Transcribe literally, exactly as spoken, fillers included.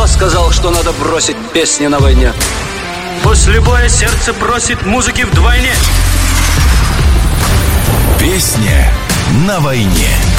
Кто сказал, что надо бросить песни на войне? После боя сердце просит музыки вдвойне. Песня на войне.